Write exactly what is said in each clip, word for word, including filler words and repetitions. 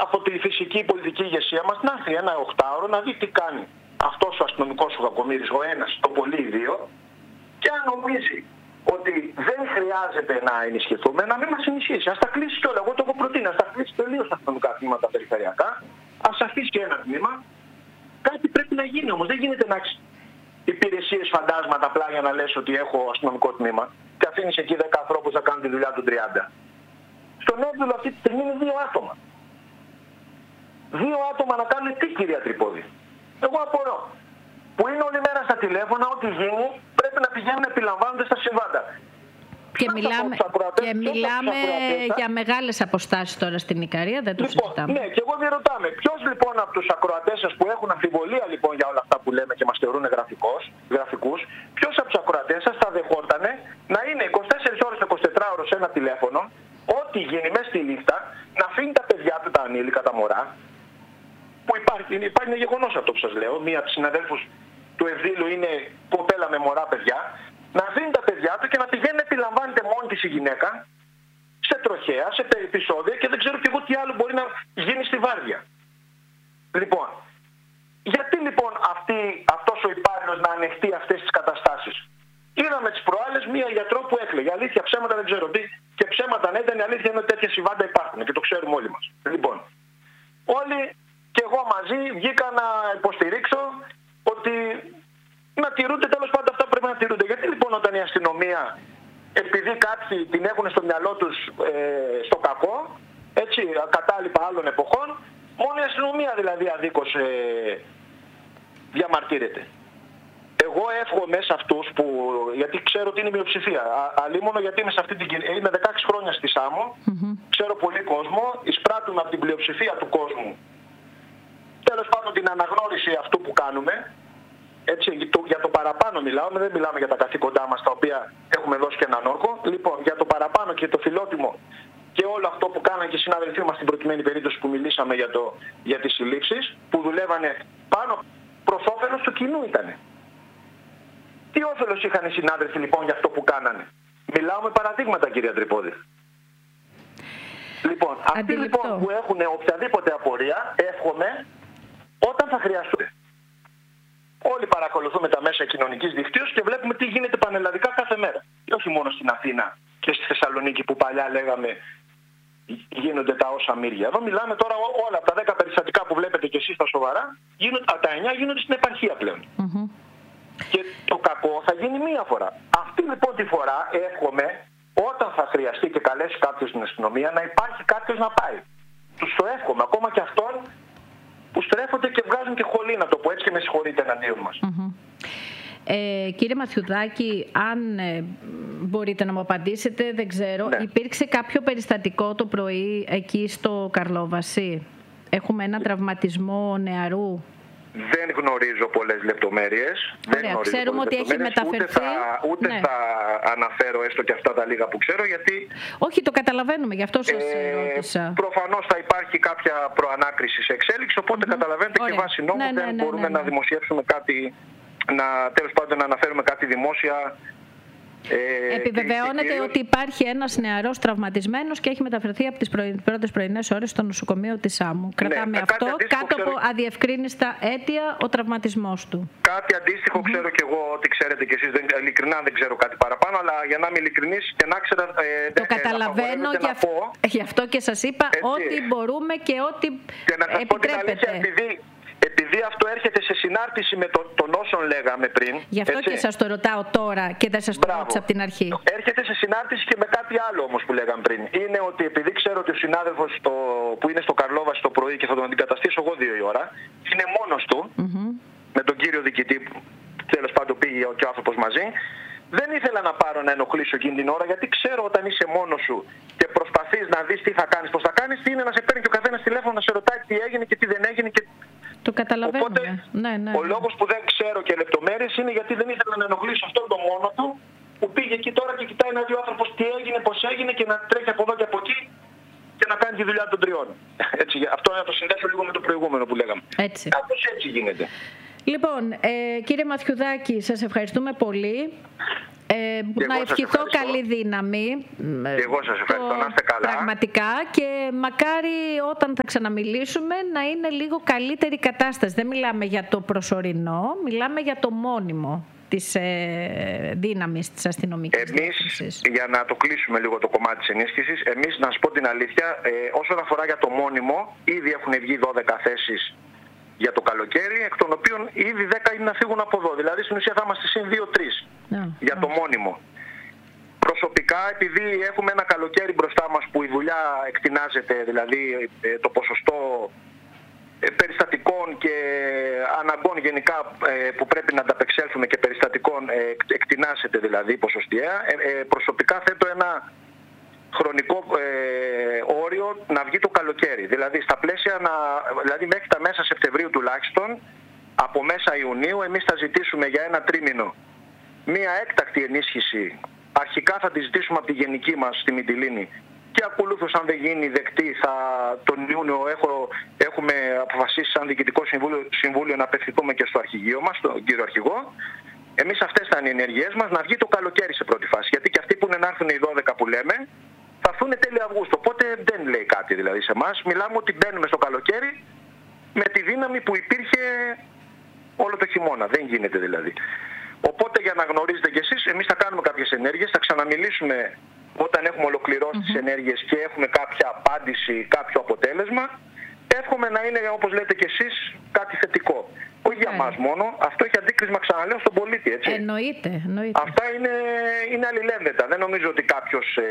από τη φυσική πολιτική ηγεσία μας να έρθει ένα οχτάωρο να δει τι κάνει αυτός ο αστυνομικός ο κακομοίρης, ο ένας, το πολύ οι δύο, και αν νομίζει ότι δεν χρειάζεται να ενισχυθούμε, να μην μας ενισχύσει. Ας τα κλείσει κιόλα. Εγώ το έχω προτείνει. Ας τα κλείσει τελείως τα αστυνομικά τμήματα περιφερειακά. Ας αφήσει και ένα τμήμα. Κάτι πρέπει να γίνει όμως. Δεν γίνεται να έχεις υπηρεσίες φαντάσματα απλά για να λες ότι έχω αστυνομικό τμήμα και αφήνεις εκεί δέκα ανθρώπους να κάνουν τη δουλειά των τριάντα. Στον Εύδηλο αυτή τη στιγμή είναι δύο άτομα. Δύο άτομα να κάνουν τι, κυρία Τρυπώδη? Εγώ απορώ. Που είναι όλη μέρα στα τηλέφωνα, ό,τι γίνει πρέπει να πηγαίνουν να επιλαμβάνονται στα συμβάντα. Και μιλάμε, και μιλάμε για μεγάλες αποστάσεις τώρα στην Ικαρία, δεν το λοιπόν, συζητάμε. Ναι, και εγώ διερωτάμε, ποιος λοιπόν από τους ακροατές σας που έχουν αμφιβολία λοιπόν για όλα αυτά που λέμε και μας θεωρούν γραφικούς, ποιος από τους ακροατές σας θα δεχότανε να είναι είκοσι τέσσερις ώρες, είκοσι τέσσερις ώρες σε ένα τηλέφωνο, ό,τι γίνει μέσα στη νύχτα, να αφήνει τα παιδιά του, τα ανήλικα, τα μωρά, που υπάρχει, υπάρχει ένα γεγονός αυτό που σας λέω, μία από τις συναδέλφους του Ευδήλου είναι κοπέλα με μωρά παιδιά, να αφήνει τα παιδιά του και να πηγαίνει να επιλαμβάνεται μόνη της η γυναίκα σε τροχέα, σε επεισόδια και δεν ξέρω και εγώ τι άλλο μπορεί να γίνει στη βάρδια. Λοιπόν, γιατί λοιπόν αυτή, αυτός ο υπάλληλος να ανεχτεί αυτές τις καταστάσεις? Είδαμε τις προάλλες μία γιατρό που έκλαιγε. Αλήθεια, ψέματα δεν ξέρω τι, και ψέματα αν ήταν, η αλήθεια είναι ότι τέτοια συμβάντα υπάρχουν και το ξέρουμε όλοι μας. Λοιπόν, όλοι και εγώ μαζί βγήκα να υποστηρίξω ότι να τηρούνται τέλος πάντων αυτά που πρέπει να τηρούνται. Γιατί λοιπόν όταν η αστυνομία, επειδή κάποιοι την έχουν στο μυαλό τους ε, στο κακό, έτσι, κατάλοιπα άλλων εποχών, μόνο η αστυνομία δηλαδή αδίκως ε, διαμαρτύρεται. Εγώ εύχομαι σε αυτούς που, γιατί ξέρω ότι είναι μειοψηφία, αλίμονο γιατί είμαι, σε αυτή την, είμαι δεκαέξι χρόνια στη Σάμο, mm-hmm. ξέρω πολύ κόσμο, εισπράττουμε από την πλειοψηφία του κόσμου τέλος πάντων την αναγνώριση αυτού που κάνουμε. Έτσι, για το παραπάνω μιλάω, δεν μιλάμε για τα καθήκοντά μας τα οποία έχουμε δώσει και έναν όρκο. Λοιπόν, για το παραπάνω και το φιλότιμο και όλο αυτό που κάνανε και οι συναδελφοί μας στην προκειμένη περίπτωση που μιλήσαμε για, το, για τις συλλήψεις, που δουλεύανε πάνω προς όφελος του κοινού ήτανε. Τι όφελος είχαν οι συνάδελφοι λοιπόν για αυτό που κάνανε? Μιλάω με παραδείγματα, κυρία Τρυπώδη. Λοιπόν, αυτοί λοιπόν που έχουν οποιαδήποτε απορία, εύχομαι όταν θα χρειαστούν. Όλοι παρακολουθούμε τα μέσα κοινωνικής δικτύωσης και βλέπουμε τι γίνεται πανελλαδικά κάθε μέρα. Και όχι μόνο στην Αθήνα και στη Θεσσαλονίκη που παλιά λέγαμε γίνονται τα όσα μύρια. Εδώ μιλάμε τώρα όλα από τα δέκα περιστατικά που βλέπετε και εσείς τα σοβαρά, γίνονται, τα εννιά γίνονται στην επαρχία πλέον. Mm-hmm. Και το κακό θα γίνει μία φορά. Αυτή λοιπόν τη φορά εύχομαι όταν θα χρειαστεί και καλέσει κάποιος στην αστυνομία να υπάρχει κάποιος να πάει. Τους το εύχομαι, ακόμα και αυτόν που στρέφονται και βγάζουν και χολή, να το πω έτσι, και με συγχωρείτε εναντίον μας. Mm-hmm. Ε, κύριε Μαθιουδάκη, αν ε, μπορείτε να μου απαντήσετε, δεν ξέρω, ναι. Υπήρξε κάποιο περιστατικό το πρωί εκεί στο Καρλόβαση? Έχουμε ένα τραυματισμό νεαρού. Δεν γνωρίζω πολλές λεπτομέρειες. Ωραία, δεν γνωρίζω ξέρουμε ότι έχει μεταφερθεί. Ούτε, θα, ούτε ναι. θα αναφέρω έστω και αυτά τα λίγα που ξέρω, γιατί... Όχι, το καταλαβαίνουμε, γι' αυτό σας ε, ρώτησα. Προφανώς θα υπάρχει κάποια προανάκριση σε εξέλιξη, οπότε mm-hmm. καταλαβαίνετε Ωραία. Και βάσει νόμου ναι, ναι, δεν ναι, μπορούμε ναι, ναι, ναι. να δημοσιεύσουμε κάτι, να, τέλος πάντων να αναφέρουμε κάτι δημόσια. Ε, Επιβεβαιώνεται κυρίως... ότι υπάρχει ένας νεαρός τραυματισμένος και έχει μεταφερθεί από τις πρωι... πρώτες πρωινές ώρες στο νοσοκομείο της Σάμου. Κρατάμε ναι, αυτό. Κάτω ξέρω... από αδιευκρίνιστα αίτια ο τραυματισμός του. Κάτι αντίστοιχο mm-hmm. ξέρω και εγώ ότι ξέρετε και εσείς. Δεν, ειλικρινά δεν ξέρω κάτι παραπάνω, αλλά για να είμαι ειλικρινής και να ξέρω. Ε, το ε, καταλαβαίνω και αυ... γι' αυτό και σας είπα έτσι. Ό,τι μπορούμε και ό,τι και να σας επιτρέπετε. Πω την αλήθεια, επειδή... Επειδή αυτό έρχεται σε συνάρτηση με το, τον όσων λέγαμε πριν. Γι' αυτό έτσι. Και σας το ρωτάω τώρα και δεν σας το ρώτησα από την αρχή. Έρχεται σε συνάρτηση και με κάτι άλλο όμως που λέγαμε πριν. Είναι ότι επειδή ξέρω ότι ο συνάδελφος το, που είναι στο Καρλόβαση το πρωί και θα τον αντικαταστήσω εγώ δύο η ώρα, είναι μόνος του, mm-hmm. με τον κύριο διοικητή που τέλος πάντων πήγε και ο άνθρωπος μαζί. Δεν ήθελα να πάρω να ενοχλήσω εκείνη την ώρα, γιατί ξέρω όταν είσαι μόνος σου και προσπαθείς να δεις τι θα κάνεις, πώς θα κάνεις, τι είναι να σε παίρνει και ο καθένας τηλέφωνο να σε ρωτάει τι έγινε και τι δεν έγινε. Και... Το καταλαβαίνουμε. Οπότε, ναι, ναι, ναι. ο λόγος που δεν ξέρω και λεπτομέρειες είναι γιατί δεν ήθελα να ενοχλήσω αυτόν τον μόνο του που πήγε εκεί τώρα και κοιτάει να δει ο άνθρωπος τι έγινε, πώς έγινε και να τρέχει από εδώ και από εκεί και να κάνει τη δουλειά των τριών. Έτσι, αυτό να το συνδέσω λίγο με το προηγούμενο που λέγαμε. Έτσι. Κάπως έτσι γίνεται. Λοιπόν, ε, κύριε Μαθιουδάκη, σας ευχαριστούμε πολύ. Ε, να ευχηθώ καλή δύναμη. Και εγώ σας ευχαριστώ, το, να είστε καλά. Πραγματικά, και μακάρι όταν θα ξαναμιλήσουμε να είναι λίγο καλύτερη κατάσταση. Δεν μιλάμε για το προσωρινό, μιλάμε για το μόνιμο της ε, δύναμης της αστυνομικής εμείς, διεύθυνσης. Για να το κλείσουμε λίγο το κομμάτι της ενίσχυσης, εμείς, να σας πω την αλήθεια, ε, όσον αφορά για το μόνιμο, ήδη έχουν βγει δώδεκα θέσεις για το καλοκαίρι, εκ των οποίων ήδη δέκα είναι να φύγουν από εδώ. Δηλαδή στην ουσία θα είμαστε συν δύο τρεις yeah, για το yeah. μόνιμο. Προσωπικά, επειδή έχουμε ένα καλοκαίρι μπροστά μας που η δουλειά εκτινάζεται, δηλαδή ε, το ποσοστό ε, περιστατικών και αναγκών γενικά ε, που πρέπει να ανταπεξέλθουμε και περιστατικών ε, εκτινάζεται δηλαδή ποσοστιαία, ε, ε, προσωπικά θέτω ένα χρονικό ε, όριο να βγει το καλοκαίρι. Δηλαδή, στα πλαίσια να, δηλαδή μέχρι τα μέσα Σεπτεμβρίου τουλάχιστον, από μέσα Ιουνίου, εμείς θα ζητήσουμε για ένα τρίμηνο μία έκτακτη ενίσχυση. Αρχικά θα τη ζητήσουμε από τη γενική μας στη Μυτιλήνη και ακολούθως, αν δεν γίνει δεκτή, θα, τον Ιούνιο έχω, έχουμε αποφασίσει σαν Διοικητικό Συμβούλιο, Συμβούλιο να απευθυνθούμε και στο αρχηγείο μας, τον κύριο Αρχηγό. Εμείς αυτές θα είναι οι ενέργειές μας, να βγει το καλοκαίρι σε πρώτη φάση. Γιατί και αυτοί που είναι να έρθουν οι δώδεκα που λέμε, θα έρθουν τέλη Αυγούστου. Οπότε δεν λέει κάτι δηλαδή σε εμάς. Μιλάμε ότι μπαίνουμε στο καλοκαίρι με τη δύναμη που υπήρχε όλο το χειμώνα. Δεν γίνεται δηλαδή. Οπότε, για να γνωρίζετε κι εσείς, εμείς θα κάνουμε κάποιες ενέργειες, θα ξαναμιλήσουμε όταν έχουμε ολοκληρώσει mm-hmm. τις ενέργειες και έχουμε κάποια απάντηση, κάποιο αποτέλεσμα. Εύχομαι να είναι, όπως λέτε κι εσείς, κάτι θετικό. Όχι για μας μόνο, αυτό έχει αντίκρισμα, ξαναλέω, στον πολίτη, έτσι. Εννοείται, εννοείται. Αυτά είναι, είναι αλληλένδετα. Δεν νομίζω ότι κάποιος ε,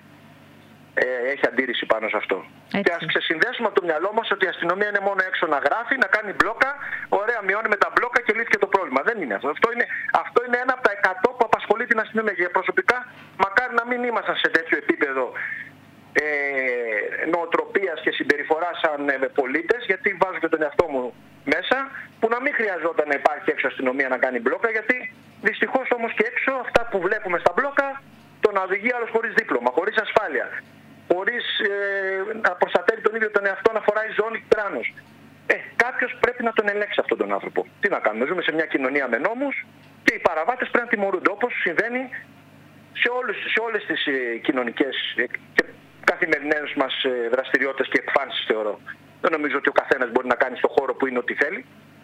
ε, έχει αντίρρηση πάνω σε αυτό. Έτσι. Και ας ξεσυνδέσουμε από το μυαλό μας ότι η αστυνομία είναι μόνο έξω να γράφει, να κάνει μπλόκα, ωραία, μειώνουμε τα μπλόκα και λύθηκε το πρόβλημα. Δεν είναι αυτό. Αυτό είναι, αυτό είναι ένα από τα εκατό που απασχολεί την αστυνομία. Και προσωπικά, μακάρι να μην ήμασταν σε τέτοιο επίπεδο ε, νοοτροπίας και συμπεριφοράς σαν ε, πολίτες, γιατί βάζω και τον εαυτό μου μέσα, που να μην χρειαζόταν να υπάρχει έξω αστυνομία να κάνει μπλόκα, γιατί δυστυχώς όμως και έξω αυτά που βλέπουμε στα μπλόκα τον οδηγεί άλλος χωρίς δίπλωμα, χωρίς ασφάλεια, χωρίς ε, να προστατεύει τον ίδιο τον εαυτό, να φοράει ζώνη τράνος. Ε, κάποιος πρέπει να τον ελέγξει αυτόν τον άνθρωπο. Τι να κάνουμε, ζούμε σε μια κοινωνία με νόμους και οι παραβάτες πρέπει να τιμωρούνται, όπως συμβαίνει σε, όλους, σε όλες τις ε, κοινωνικές ε, και καθημερινές μας ε, δραστηριότητες και εκφάνσεις, θεωρώ. Δεν νομίζω ότι ο καθένας μπορεί να κάνει στον χώρο που είναι ό,τι θέλει.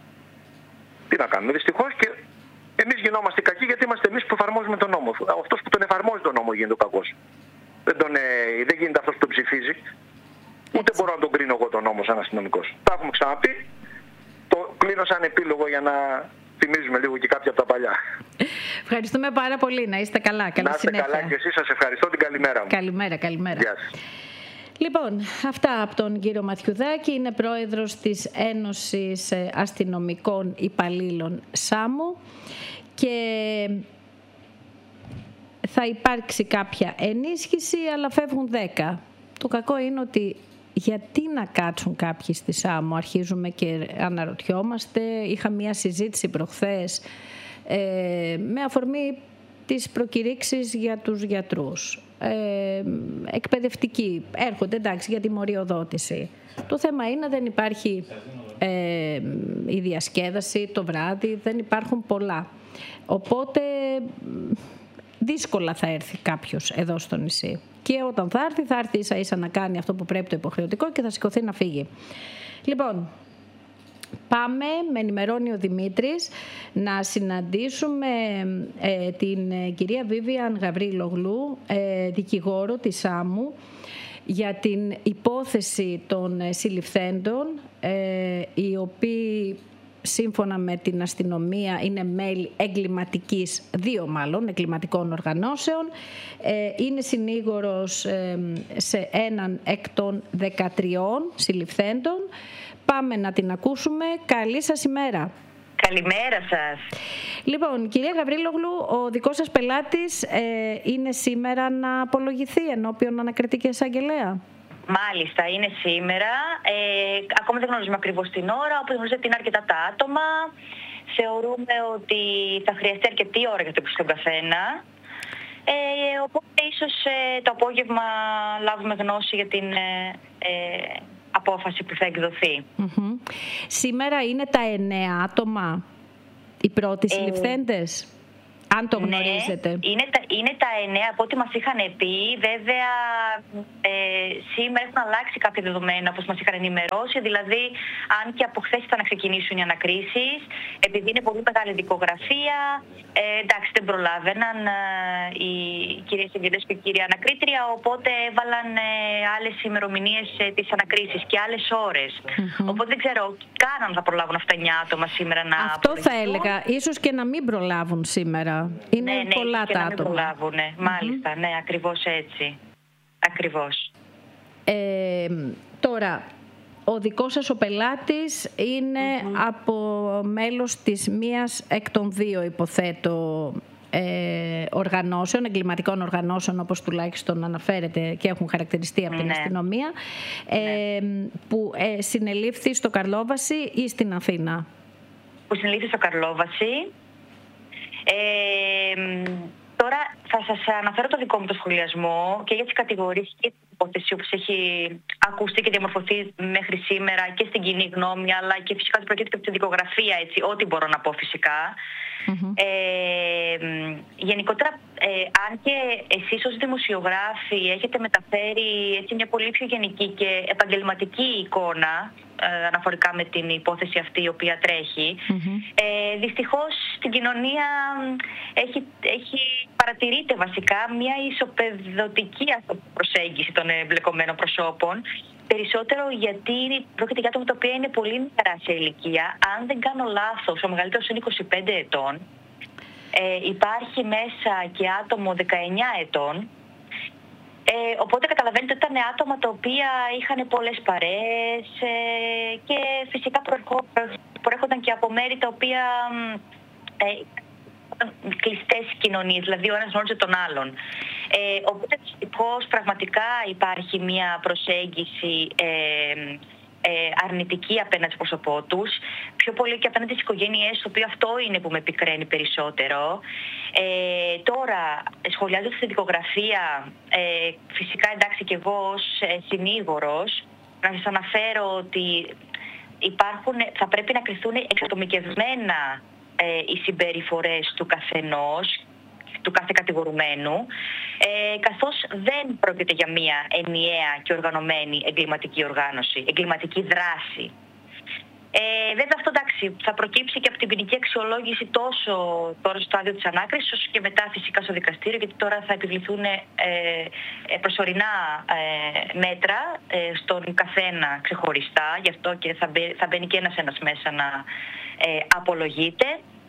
Τι να κάνουμε, δυστυχώς, και εμείς γινόμαστε κακοί γιατί είμαστε εμείς που εφαρμόζουμε τον νόμο. Αυτός που τον εφαρμόζει τον νόμο γίνεται ο κακός. Δεν, τον, ε, δεν γίνεται αυτός που τον ψηφίζει. Ούτε μπορώ να τον κρίνω εγώ τον νόμο σαν αστυνομικός. Τα έχουμε ξαναπεί. Το κλείνω σαν επίλογο για να θυμίζουμε λίγο και κάποια από τα παλιά. Ευχαριστούμε πάρα πολύ. Να είστε καλά. Καλή να είστε συνέχεια. Καλά και εσείς. Σας ευχαριστώ. Την καλημέρα μου. Καλημέρα, καλημέρα. Γεια σας. Λοιπόν, αυτά από τον κύριο Μαθιουδάκη. Είναι πρόεδρος της Ένωσης Αστυνομικών Υπαλλήλων ΣΑΜΟ και θα υπάρξει κάποια ενίσχυση, αλλά φεύγουν δέκα. Το κακό είναι ότι γιατί να κάτσουν κάποιοι στη ΣΑΜΟ, αρχίζουμε και αναρωτιόμαστε. Είχα μια συζήτηση προχθές ε, με αφορμή τις προκηρύξεις για τους γιατρούς. Ε, εκπαιδευτικοί έρχονται, εντάξει, για τιμωριοδότηση. Το θέμα είναι δεν υπάρχει ε, η διασκέδαση το βράδυ, δεν υπάρχουν πολλά. Οπότε δύσκολα θα έρθει κάποιος εδώ στο νησί. Και όταν θα έρθει, θα έρθει ίσα ίσα να κάνει αυτό που πρέπει το υποχρεωτικό και θα σηκωθεί να φύγει. Λοιπόν, πάμε, με ενημερώνει ο Δημήτρης, να συναντήσουμε ε, την ε, κυρία Βίβιαν Γαβρίλογλου, ε, δικηγόρο της ΣΑΜΟΥ, για την υπόθεση των ε, συλληφθέντων, ε, οι οποίοι σύμφωνα με την αστυνομία είναι μέλη εγκληματικής, δύο μάλλον, εγκληματικών οργανώσεων. Ε, είναι συνήγορος ε, σε έναν εκ των δεκατριών συλληφθέντων. Πάμε να την ακούσουμε. Καλή σας ημέρα. Καλημέρα σας. Λοιπόν, κυρία Γαβρίλογλου, ο δικός σας πελάτης ε, είναι σήμερα να απολογηθεί ενώπιον ανακριτική εισαγγελέα. Μάλιστα, είναι σήμερα. Ε, ακόμα δεν γνωρίζουμε ακριβώς την ώρα. Όπως γνωρίζετε, είναι αρκετά τα άτομα. Θεωρούμε ότι θα χρειαστεί αρκετή ώρα για το τον καθένα. Ε, οπότε ίσως ε, το απόγευμα λάβουμε γνώση για την ε, ε, απόφαση που θα εκδοθεί. Mm-hmm. Σήμερα είναι τα εννέα άτομα οι πρώτοι συλληφθέντες. αν το γνωρίζετε. Ναι, είναι, τα, είναι τα εννέα από ό,τι μας είχαν πει. Βέβαια, ε, σήμερα έχουν αλλάξει κάποια δεδομένα, όπως μας είχαν ενημερώσει. Δηλαδή, αν και από χθες ήταν να ξεκινήσουν οι ανακρίσεις, επειδή είναι πολύ μεγάλη δικογραφία, ε, εντάξει, δεν προλάβαιναν ε, οι κυρίες εισαγγελές και η κυρία ανακρίτρια, οπότε έβαλαν ε, άλλες ημερομηνίες ε, της ανακρίσεις και άλλες ώρες. Mm-hmm. Οπότε δεν ξέρω καν αν θα προλάβουν αυτά εννιά άτομα σήμερα να Αυτό θα έλεγα. Ίσως και να μην προλάβουν σήμερα. Είναι ναι, ναι, πολλά και τα να μην άτομα. προλάβουν. Ναι. Μάλιστα, mm-hmm. ναι, ακριβώς έτσι. Ακριβώς. Ε, τώρα, ο δικός σας ο πελάτης είναι mm-hmm. από μέλος της μίας εκ των δύο, υποθέτω, ε, οργανώσεων, εγκληματικών οργανώσεων, όπως τουλάχιστον αναφέρεται και έχουν χαρακτηριστεί από την ναι. αστυνομία, ε, ναι. που ε, συνελήφθη στο Καρλόβαση ή στην Αθήνα? Που συνελήφθη στο Καρλόβαση. Ε, τώρα θα σας αναφέρω το δικό μου το σχολιασμό και για τις κατηγορίες και την υπόθεση όπως έχει ακουστεί και διαμορφωθεί μέχρι σήμερα και στην κοινή γνώμη, αλλά και φυσικά το προκύπτει και από τη δικογραφία, έτσι, ό,τι μπορώ να πω φυσικά. Mm-hmm. Ε, γενικότερα, ε, αν και εσείς ως δημοσιογράφοι έχετε μεταφέρει έτσι, μια πολύ πιο γενική και επαγγελματική εικόνα ε, αναφορικά με την υπόθεση αυτή η οποία τρέχει, mm-hmm. ε, δυστυχώς στην κοινωνία έχει, έχει παρατηρείται βασικά μια ισοπεδωτική προσέγγιση των εμπλεκομένων προσώπων, περισσότερο γιατί πρόκειται για άτομα τα οποία είναι πολύ μικρά σε ηλικία. Αν δεν κάνω λάθος, ο μεγαλύτερος είναι είκοσι πέντε ετών. Ε, υπάρχει μέσα και άτομο δεκαεννιά ετών. Ε, οπότε καταλαβαίνετε ότι ήταν άτομα τα οποία είχαν πολλές παρέες ε, και φυσικά προέρχονταν και από μέρη τα οποία ε, κλειστές κοινωνίες, δηλαδή ο ένας γνώριζε τον άλλον. Ε, οπότε δυστυχώς πραγματικά υπάρχει μια προσέγγιση ε, ε, αρνητική απέναντι στο πρόσωπό τους, πιο πολύ και απέναντι στις οικογένειές, το οποίο αυτό είναι που με επικραίνει περισσότερο. Ε, τώρα, σχολιάζοντας τη δικογραφία, ε, φυσικά εντάξει και εγώ ως ε, συνήγορος, να σας αναφέρω ότι υπάρχουν, θα πρέπει να κριθούν εξατομικευμένα ε, οι συμπεριφορές του καθενός, του κάθε κατηγορουμένου, ε, καθώς δεν πρόκειται για μια ενιαία και οργανωμένη εγκληματική οργάνωση, εγκληματική δράση. Ε, βέβαια αυτό εντάξει, θα προκύψει και από την ποινική αξιολόγηση τόσο τώρα στο στάδιο της ανάκρισης όσο και μετά φυσικά στο δικαστήριο, γιατί τώρα θα επιβληθούν ε, ε, προσωρινά ε, μέτρα ε, στον καθένα ξεχωριστά, γι' αυτό και θα, μπαι, θα μπαίνει και ένας ένας μέσα να ε, απολογείται.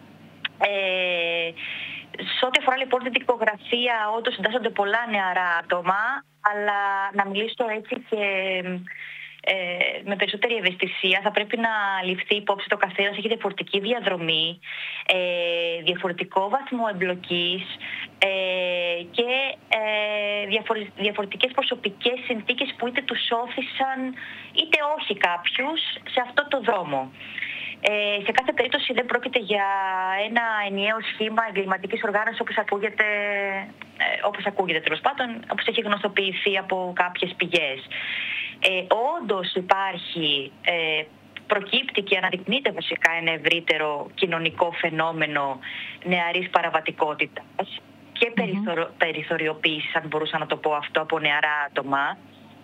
Ε, σε ό,τι αφορά λοιπόν την δικογραφία, όντως συντάσσονται πολλά νεαρά άτομα, αλλά να μιλήσω έτσι και ε, με περισσότερη ευαισθησία, θα πρέπει να ληφθεί υπόψη το καθένας έχει διαφορετική διαδρομή, ε, διαφορετικό βαθμό εμπλοκής ε, και ε, διαφορε, διαφορετικές προσωπικές συνθήκες που είτε τους όθησαν είτε όχι κάποιους σε αυτό το δρόμο. Ε, σε κάθε περίπτωση δεν πρόκειται για ένα ενιαίο σχήμα εγκληματικής οργάνωσης όπως ακούγεται, ε, όπως ακούγεται τέλος πάντων, όπως έχει γνωστοποιηθεί από κάποιες πηγές. Ε, όντως υπάρχει, ε, προκύπτει και αναδεικνύεται βασικά ένα ευρύτερο κοινωνικό φαινόμενο νεαρής παραβατικότητας και περιθωρο, mm-hmm. περιθωριοποίησης, αν μπορούσα να το πω αυτό, από νεαρά άτομα,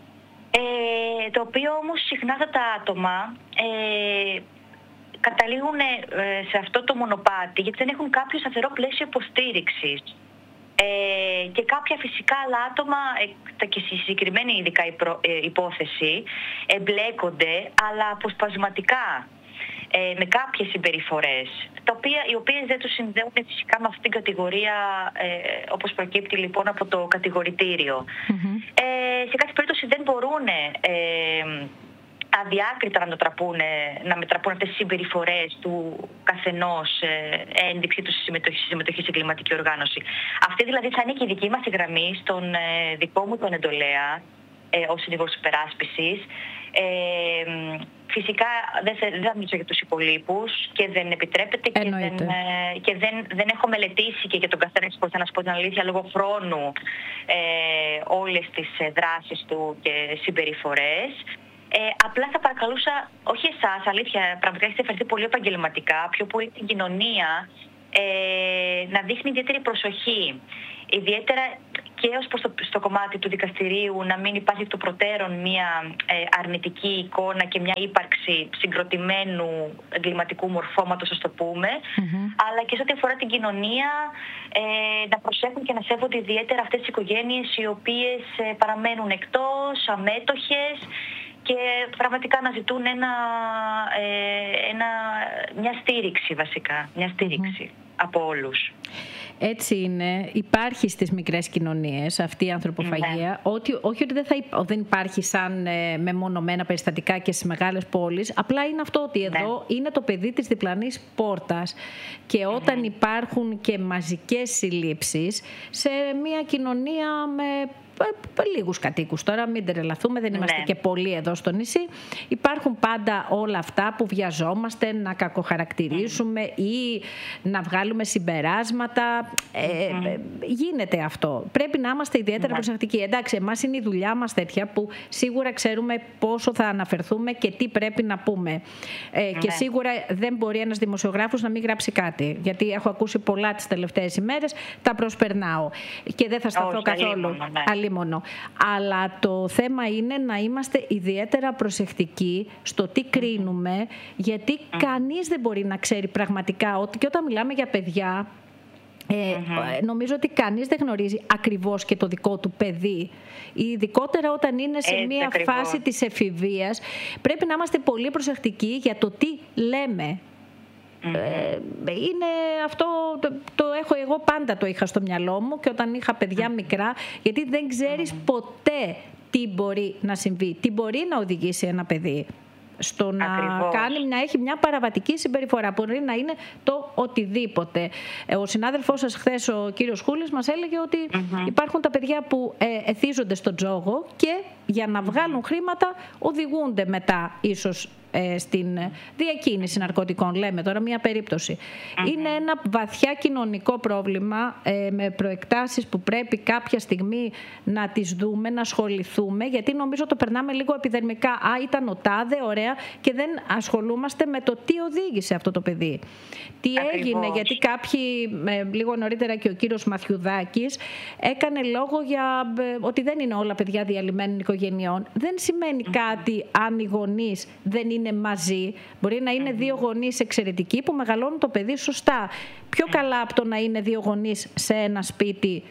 ε, το οποίο όμως συχνά αυτά τα άτομα ε, καταλήγουν σε αυτό το μονοπάτι γιατί δεν έχουν κάποιο σταθερό πλαίσιο υποστήριξης. Ε, και κάποια φυσικά άλλα άτομα, ε, και στη συγκεκριμένη ειδικά υπόθεση, εμπλέκονται, αλλά αποσπασματικά, ε, με κάποιες συμπεριφορές, τα οποία, οι οποίες δεν τους συνδέουν φυσικά με αυτήν την κατηγορία, ε, όπως προκύπτει λοιπόν από το κατηγορητήριο. Mm-hmm. Ε, σε κάθε περίπτωση δεν μπορούν ε, αδιάκριτα να μετραπούν, να μετραπούν αυτές τις συμπεριφορές του καθενός, ε, ένδειξη του συμμετοχή, συμμετοχή σε κλιματική οργάνωση. Αυτή δηλαδή θα είναι και η δική μας γραμμή στον ε, δικό μου τον εντολέα, ε, ως συνήγορος υπεράσπισης. Ε, φυσικά δεν θα, δεν θα μιλήσω για τους υπολείπους και δεν επιτρέπεται και, δεν, ε, και δεν, δεν έχω μελετήσει και για τον καθένα εξπορτά, να σου πω την αλήθεια, λόγω χρόνου ε, όλες τις δράσεις του και συμπεριφορές. Ε, απλά θα παρακαλούσα, όχι εσάς, αλήθεια, πραγματικά έχετε φερθεί πολύ επαγγελματικά, πιο πολύ την κοινωνία, ε, να δείχνει ιδιαίτερη προσοχή. Ιδιαίτερα και ως προς το στο κομμάτι του δικαστηρίου, να μην υπάρχει εκ των προτέρων μια ε, αρνητική εικόνα και μια ύπαρξη συγκροτημένου εγκληματικού μορφώματος, ας το πούμε, mm-hmm. αλλά και σε ό,τι αφορά την κοινωνία, ε, να προσέχουν και να σέβονται ιδιαίτερα αυτές τις οικογένειες οι οποίες ε, παραμένουν εκτός, αμέτωχες, και πραγματικά να ζητούν ένα, ε, ένα, μια στήριξη βασικά, μια στήριξη mm-hmm. από όλους. Έτσι είναι. Υπάρχει στις μικρές κοινωνίες αυτή η ανθρωποφαγία. Ναι. Ότι, όχι ότι δεν, θα, δεν υπάρχει σαν ε, μεμονωμένα περιστατικά και στις μεγάλες πόλεις. Απλά είναι αυτό ότι εδώ ναι. είναι το παιδί της διπλανής πόρτας. Και όταν mm-hmm. υπάρχουν και μαζικές συλλήψεις σε μια κοινωνία με λίγους κατοίκους τώρα, μην τρελαθούμε, δεν είμαστε ναι. και πολλοί εδώ στο νησί. Υπάρχουν πάντα όλα αυτά που βιαζόμαστε να κακοχαρακτηρίσουμε mm. ή να βγάλουμε συμπεράσματα. Ε, mm. γίνεται αυτό. Πρέπει να είμαστε ιδιαίτερα mm. προσεκτικοί. Εντάξει, εμάς είναι η δουλειά μας τέτοια που σίγουρα ξέρουμε πόσο θα αναφερθούμε και τι πρέπει να πούμε. Ε, mm. Και σίγουρα δεν μπορεί ένας δημοσιογράφος να μην γράψει κάτι. Γιατί έχω ακούσει πολλά τις τελευταίες ημέρες, τα προσπερνάω. Και δεν θα σταθώ oh, καθόλου. Ναι. Μόνο. Αλλά το θέμα είναι να είμαστε ιδιαίτερα προσεκτικοί στο τι κρίνουμε, γιατί mm. κανείς δεν μπορεί να ξέρει πραγματικά ότι, και όταν μιλάμε για παιδιά, ε, mm-hmm. νομίζω ότι κανείς δεν γνωρίζει ακριβώς και το δικό του παιδί. Ειδικότερα όταν είναι σε Έτσι, μια ακριβώς. φάση της εφηβείας, πρέπει να είμαστε πολύ προσεκτικοί για το τι λέμε. Mm-hmm. Ε, είναι αυτό το, το έχω εγώ πάντα το είχα στο μυαλό μου και όταν είχα παιδιά mm-hmm. μικρά, γιατί δεν ξέρεις mm-hmm. ποτέ τι μπορεί να συμβεί, τι μπορεί να οδηγήσει ένα παιδί στο να, κάνει, να έχει μια παραβατική συμπεριφορά. Μπορεί να είναι το οτιδήποτε. Ο συνάδελφός σας χθες, ο κύριος Χούλης, μας έλεγε ότι mm-hmm. υπάρχουν τα παιδιά που ε, εθίζονται στον τζόγο και για να βγάλουν mm-hmm. χρήματα οδηγούνται μετά ίσως ε, στην διακίνηση ναρκωτικών. Λέμε τώρα μια περίπτωση. Mm-hmm. Είναι ένα βαθιά κοινωνικό πρόβλημα ε, με προεκτάσεις που πρέπει κάποια στιγμή να τις δούμε, να ασχοληθούμε, γιατί νομίζω το περνάμε λίγο επιδερμικά. Α, ήταν ο τάδε, ωραία, και δεν ασχολούμαστε με το τι οδήγησε αυτό το παιδί. Τι Ακριβώς. έγινε, γιατί κάποιοι, ε, λίγο νωρίτερα και ο κύριος Μαθιουδάκης, έκανε λόγο για ε, ότι δεν είναι όλα παιδιά διαλυμένων οικογενειών. Δεν σημαίνει mm-hmm. κάτι αν οι γονείς δεν είναι μαζί. Μπορεί να είναι mm-hmm. δύο γονείς εξαιρετικοί που μεγαλώνουν το παιδί σωστά. Πιο mm-hmm. καλά από το να είναι δύο γονείς σε ένα σπίτι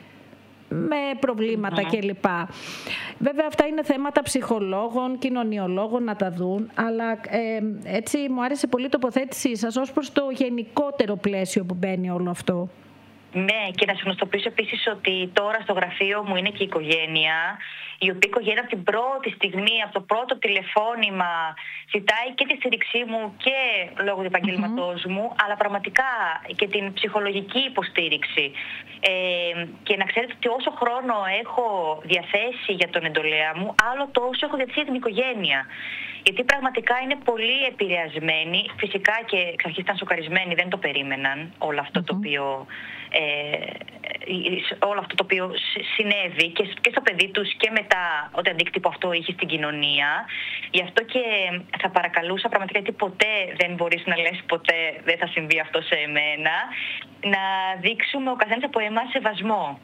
με προβλήματα mm-hmm. κλπ. Βέβαια αυτά είναι θέματα ψυχολόγων, κοινωνιολόγων να τα δουν, αλλά ε, έτσι μου άρεσε πολύ η τοποθέτησή σας ως προς το γενικότερο πλαίσιο που μπαίνει όλο αυτό. Ναι, και να σας γνωστοποιήσω επίσης ότι τώρα στο γραφείο μου είναι και η οικογένεια, η οποία οικογένεια από την πρώτη στιγμή, από το πρώτο τηλεφώνημα, ζητάει και τη στήριξή μου και λόγω του επαγγέλματός mm-hmm. μου, αλλά πραγματικά και την ψυχολογική υποστήριξη. Ε, και να ξέρετε ότι όσο χρόνο έχω διαθέσει για τον εντολέα μου, άλλο τόσο έχω διαθέσει για την οικογένεια. Γιατί πραγματικά είναι πολύ επηρεασμένοι. Φυσικά και εξ αρχής ήταν σοκαρισμένοι, δεν το περίμεναν όλο αυτό, mm-hmm. το, οποίο, ε, όλο αυτό το οποίο συνέβη και, και στο παιδί τους και μετά ό,τι αντίκτυπο αυτό είχε στην κοινωνία. Γι' αυτό και θα παρακαλούσα πραγματικά, γιατί ποτέ δεν μπορείς να λες ποτέ δεν θα συμβεί αυτό σε εμένα, να δείξουμε ο καθένας από εμάς σεβασμό.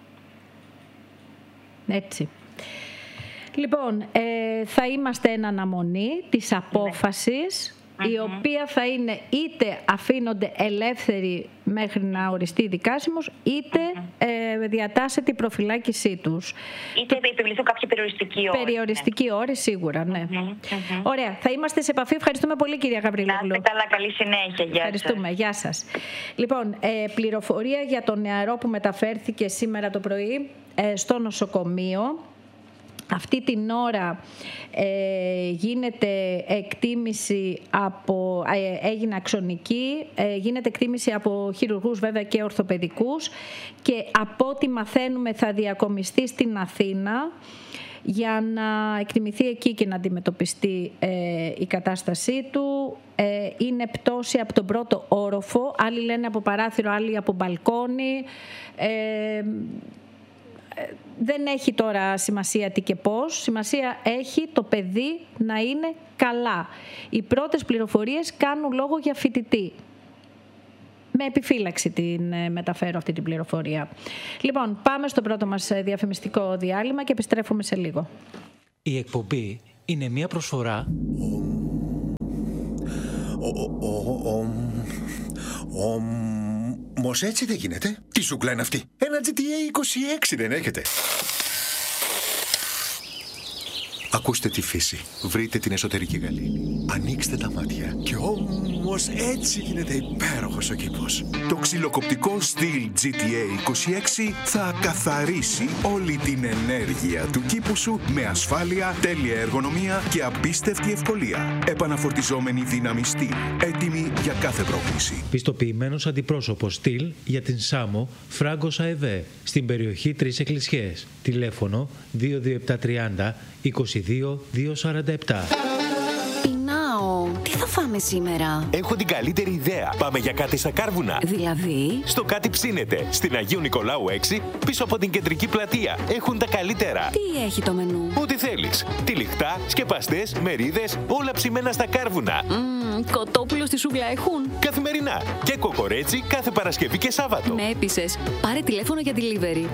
Έτσι. Λοιπόν, ε, θα είμαστε εν αναμονή της απόφασης, ναι. η οποία θα είναι είτε αφήνονται ελεύθεροι μέχρι να οριστεί δικάσιμος, είτε ε, διατάσσεται η προφυλάκησή τους. Είτε επιβληθούν κάποια περιοριστική όρη. Περιοριστική ναι. όρη, σίγουρα, ναι. Mm-hmm. Mm-hmm. Ωραία, θα είμαστε σε επαφή. Ευχαριστούμε πολύ, κυρία Γαβριλόγλου. Να είστε καλά, καλή συνέχεια. Γεια Ευχαριστούμε, σας. Γεια σας. Λοιπόν, ε, πληροφορία για τον νεαρό που μεταφέρθηκε σήμερα το πρωί ε, στο νοσοκομείο. Αυτή την ώρα ε, γίνεται εκτίμηση από, ε, έγινε αξονική, ε, γίνεται εκτίμηση από χειρουργούς βέβαια και ορθοπαιδικούς και από ό,τι μαθαίνουμε θα διακομιστεί στην Αθήνα για να εκτιμηθεί εκεί και να αντιμετωπιστεί ε, η κατάστασή του. Ε, είναι πτώση από τον πρώτο όροφο, άλλοι λένε από παράθυρο, άλλοι από μπαλκόνι. Ε, Δεν έχει τώρα σημασία τι και πώς. Σημασία έχει το παιδί να είναι καλά. Οι πρώτες πληροφορίες κάνουν λόγο για φοιτητή. με επιφύλαξη την μεταφέρω αυτή την πληροφορία. Λοιπόν, πάμε στο πρώτο μας διαφημιστικό διάλειμμα και επιστρέφουμε σε λίγο. Η εκπομπή είναι μια προσφορά. Όμως έτσι δεν γίνεται. Τι σούκλα είναι αυτή? Ένα τζι τι έι είκοσι έξι δεν έχετε? Ακούστε τη φύση. Βρείτε την εσωτερική γαλήνη. Ανοίξτε τα μάτια. Και όμως έτσι γίνεται υπέροχος ο κήπος. Το ξυλοκοπτικό Stihl τζι τι έι είκοσι έξι θα καθαρίσει όλη την ενέργεια του κήπου σου με ασφάλεια, τέλεια εργονομία και απίστευτη ευκολία. Επαναφορτιζόμενη δύναμη Stihl. Έτοιμη για κάθε πρόκληση. Πιστοποιημένος αντιπρόσωπος Stihl για την Σάμο, Φράγκος ΑΕΒΕ, στην περιοχή Τρεις Εκκλησιές. Τηλέφωνο δύο δύο επτά τριάντα είκοσι δύο διακόσια σαράντα επτά. Πεινάω. Τι θα φάμε σήμερα? Έχω την καλύτερη ιδέα. Πάμε για κάτι στα Κάρβουνα. Δηλαδή? Στο Κάτι Ψήνεται. Στην Αγίου Νικολάου έξι, πίσω από την κεντρική πλατεία. Έχουν τα καλύτερα. Τι έχει το μενού? Ό,τι θέλεις. Τυλιχτά, σκεπαστές, μερίδες, όλα ψημένα στα Κάρβουνα. Mm, κοτόπουλο στη σούβλα έχουν? Καθημερινά. Και κοκορέτσι κάθε Παρασκευή και Σάββατο. Με έπεισες. Πάρε τηλέφωνο για delivery.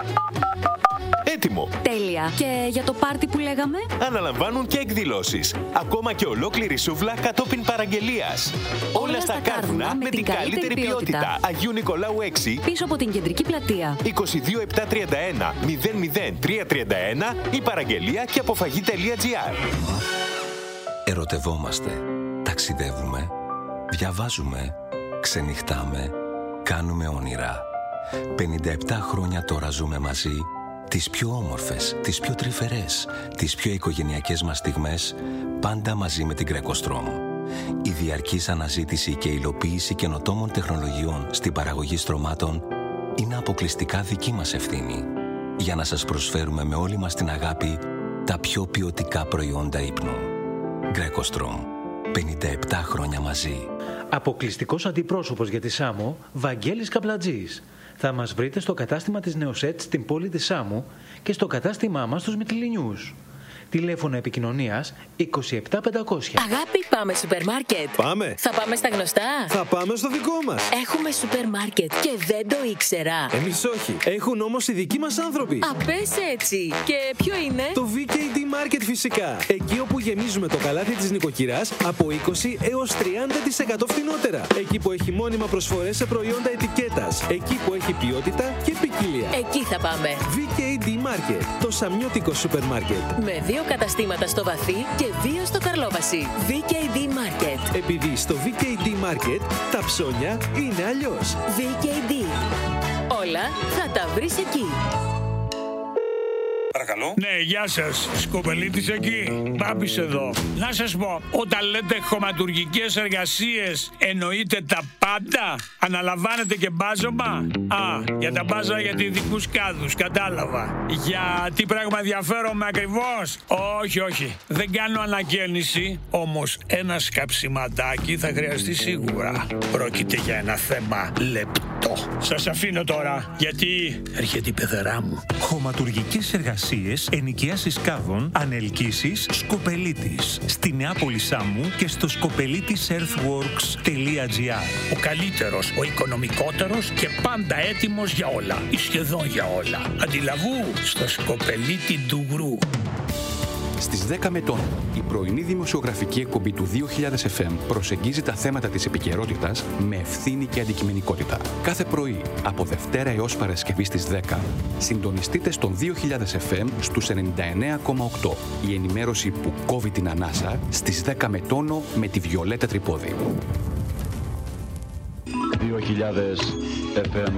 Έτοιμο. Τέλεια. Και για το πάρτι που λέγαμε? Αναλαμβάνουν και εκδηλώσεις. Ακόμα και ολόκληρη σούβλα κατόπιν παραγγελίας. Όλα, Όλα στα Κάρβουνα με την καλύτερη ποιότητα. ποιότητα. Αγίου Νικολάου έξι. Πίσω από την κεντρική πλατεία. είκοσι δύο επτά τριάντα ένα μηδέν μηδέν τρία τριάντα ένα ή παραγγελία και αποφαγή τελεία τζι άρ. Ερωτευόμαστε. Ταξιδεύουμε. Διαβάζουμε. Ξενυχτάμε. Κάνουμε όνειρα. πενήντα επτά χρόνια τώρα ζούμε μαζί. Τις πιο όμορφες, τις πιο τρυφερές, τις πιο οικογενειακές μας στιγμές, πάντα μαζί με την Greco-Strom. Η διαρκής αναζήτηση και υλοποίηση καινοτόμων τεχνολογιών στην παραγωγή στρωμάτων είναι αποκλειστικά δική μας ευθύνη, για να σας προσφέρουμε με όλη μας την αγάπη τα πιο ποιοτικά προϊόντα ύπνου. Greco-Strom. πενήντα επτά χρόνια μαζί. Αποκλειστικός αντιπρόσωπος για τη Σάμο, Βαγγέλης Καπλατζής. Θα μας βρείτε στο κατάστημα της Νεοσέτ στην πόλη της Σάμου και στο κατάστημά μας στους Μυτιληνιούς. Τηλέφωνο επικοινωνίας είκοσι επτά πεντακόσια. Αγάπη, πάμε σούπερ μάρκετ. Πάμε. Θα πάμε στα γνωστά. Θα πάμε στο δικό μας. Έχουμε σούπερ μάρκετ και δεν το ήξερα. Εμείς όχι. Έχουν όμως οι δικοί μας άνθρωποι. Α, πες έτσι. Και ποιο είναι? Το βι κέι ντι Market φυσικά. Εκεί όπου γεμίζουμε το καλάθι της νοικοκυράς από είκοσι έως τριάντα τοις εκατό φθηνότερα. Εκεί που έχει μόνιμα προσφορές σε προϊόντα ετικέτας. Εκεί που έχει ποιότητα και ποικιλία. Εκεί θα πάμε. βι κέι ντι Market. Το σαμιώτικο σούπερ μάρκετ. Με δύο καταστήματα στο Βαθύ και δύο στο Καρλόβαση. βι κέι ντι Market. Επειδή στο βι κέι ντι Market τα ψώνια είναι αλλιώς. βι κέι ντι. Όλα θα τα βρεις εκεί. Παρακαλώ. Ναι, γεια σας. Σκοπελίτης εκεί. Μπάμπης εδώ. Να σας πω, όταν λέτε χωματουργικές εργασίες, εννοείτε τα πάντα? Αναλαμβάνετε και μπάζωμα? Α, για τα μπάζα για ειδικούς κάδους, κατάλαβα. Για τι πράγμα ενδιαφέρομαι ακριβώς? Όχι, όχι. Δεν κάνω ανακαίνιση, όμως ένα σκαψιματάκι θα χρειαστεί σίγουρα. Πρόκειται για ένα θέμα λεπτό. Σας αφήνω τώρα, γιατί έρχεται η πεθερά μου. Χωματουργικές εργασίες, ενοικίασης κάδων, ανελκύσεις, Σκοπελίτης. Στη Νεάπολη Σάμου και στο σκοπελίτης earthworks τελεία τζι άρ. Ο καλύτερος, ο οικονομικότερος και πάντα έτοιμος για όλα. Ή σχεδόν για όλα. Αντιλαβού στο Σκοπελίτη Ντουγρού. Στις δέκα Μετών, η πρωινή δημοσιογραφική εκπομπή του δύο χιλιάδες εφ εμ προσεγγίζει τα θέματα της επικαιρότητας με ευθύνη και αντικειμενικότητα. Κάθε πρωί, από Δευτέρα έως Παρασκευή στις δέκα, συντονιστείτε στον δύο χιλιάδες εφ εμ στους ενενήντα εννέα κόμμα οκτώ. Η ενημέρωση που κόβει την ανάσα στις δέκα Μετώνο με τη Βιολέτα Τρυπόδη. δύο χιλιάδες εφ εμ.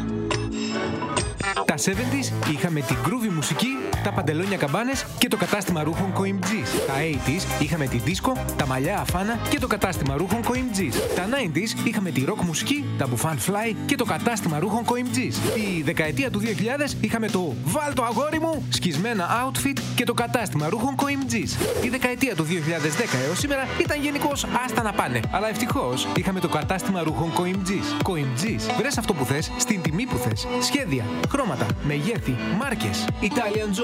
Τα εβδομήντα είχαμε την groovy μουσική, τα παντελόνια καμπάνες και το κατάστημα ρούχων Coimgis. Τα ογδόντα είχαμε τη disco, τα μαλλιά αφάνα και το κατάστημα ρούχων Coimgis. Τα ενενήντα είχαμε τη rock μουσική, τα μπουφάν fly και το κατάστημα ρούχων Coimgis. Τη δεκαετία του δύο χιλιάδες είχαμε το «Βάλ το αγόρι μου» σκισμένα outfit και το κατάστημα ρούχων Coimgis. Η δεκαετία του δύο χιλιάδες δέκα έως σήμερα ήταν γενικώς άστα να πάνε. Αλλά ευτυχώς είχαμε το κατάστημα ρούχων Coimgis. Coimgis, βρες αυτό που θες στην τιμή που θες. Σχέδια, χρώματα, μεγέθη, μάρκες. Italian Job.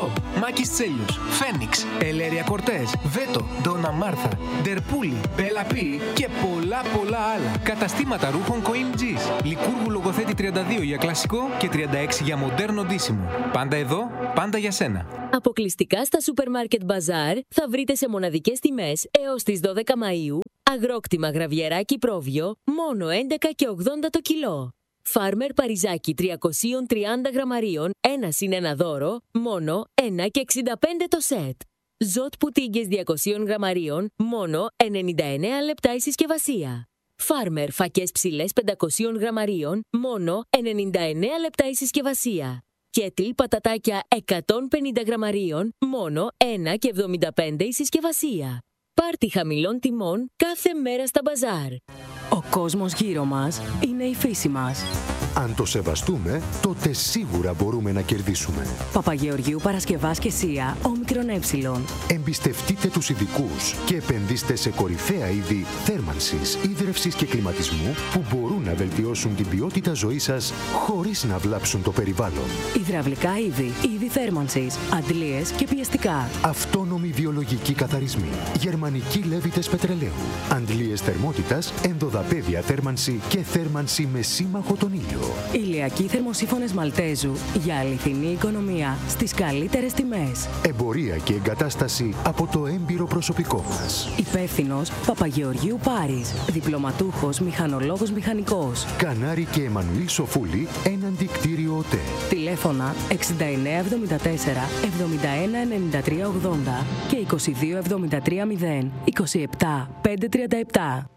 Στοπ, Μάκης Τσέλιος, Φένιξ, Ελέρια Κορτές, Βέτο, Ντόνα Μάρθα, Ντερπούλη, Μπελαπή και πολλά πολλά άλλα. Καταστήματα ρούχων Coimgis. Λικούργου Λογοθέτη τριάντα δύο για κλασικό και τριάντα έξι για μοντέρνο ντύσιμο. Πάντα εδώ, πάντα για σένα. Αποκλειστικά στα Supermarket Bazaar θα βρείτε σε μοναδικές τιμές έως τις δώδεκα Μαΐου αγρόκτημα γραβιεράκι πρόβιο μόνο έντεκα και ογδόντα το κιλό. Φάρμερ Παριζάκι τριακόσια τριάντα γραμμαρίων, ένα συν ένα δώρο, μόνο ένα και εξήντα πέντε το σετ. Ζωτ Πουτίγκες διακόσια γραμμαρίων, μόνο ενενήντα εννέα λεπτά η συσκευασία. Φάρμερ Φακές ψηλές πεντακόσια γραμμαρίων, μόνο ενενήντα εννέα λεπτά η συσκευασία. Κέτλ πατατάκια εκατόν πενήντα γραμμαρίων, μόνο ένα και εβδομήντα πέντε η συσκευασία. Πάρτι χαμηλών τιμών κάθε μέρα στα μπαζάρ. Ο κόσμος γύρω μας είναι η φύση μας. Αν το σεβαστούμε, τότε σίγουρα μπορούμε να κερδίσουμε. Παπαγεωργίου Παρασκευάς και Σία, όμικρον ε. Εμπιστευτείτε τους ειδικούς και επενδύστε σε κορυφαία είδη θέρμανσης, ίδρευσης και κλιματισμού που μπορούν να βελτιώσουν την ποιότητα ζωής σας χωρίς να βλάψουν το περιβάλλον. Υδραυλικά είδη, είδη θέρμανσης, αντλίες και πιεστικά. Αυτόνομοι βιολογικοί καθαρισμοί, γερμανικοί λέβητες πετρελαίου, αντλίες θερμότητας, ενδοδαπέδια θέρμανση και θέρμανση με σύμμαχο τον ήλιο. Ηλιακοί θερμοσύφωνες Μαλτέζου για αληθινή οικονομία στις καλύτερες τιμές. Εμπορία και εγκατάσταση από το έμπειρο προσωπικό μας. Υπεύθυνος Παπαγεωργίου Πάρης. Διπλωματούχος μηχανολόγος μηχανικός. Κανάρη και Εμμανουήλ Σοφούλη, έναντι κτίριο ΟΤΕ. Τηλέφωνα εξήντα εννέα εβδομήντα τέσσερα εβδομήντα ένα ενενήντα τρία ογδόντα και είκοσι δύο εβδομήντα τρία μηδέν είκοσι επτά πεντακόσια τριάντα επτά.